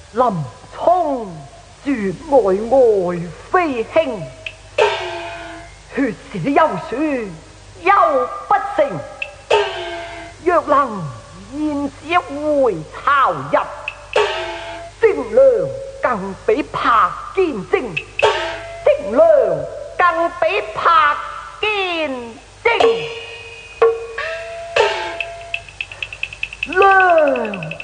林冲绝呆呆飞轻，血血休书休不成。若能现时回巢入，精良更比柏坚精，精良更比柏坚精。良